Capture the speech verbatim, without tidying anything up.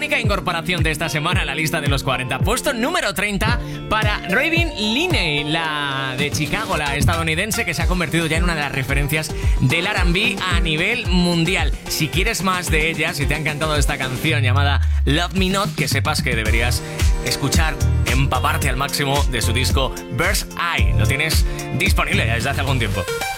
única incorporación de esta semana a la lista de los cuarenta. Puesto número treinta para Raven Linney, la de Chicago, la estadounidense que se ha convertido ya en una de las referencias del R and B a nivel mundial. Si quieres más de ella, si te ha encantado esta canción llamada Love Me Not, que sepas que deberías escuchar, empaparte al máximo de su disco Bird's Eye. Lo tienes disponible ya desde hace algún tiempo.